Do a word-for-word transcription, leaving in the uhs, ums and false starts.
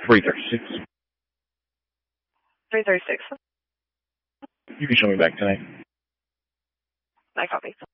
three thirty-six. three thirty-six. You can show me back tonight. I copy.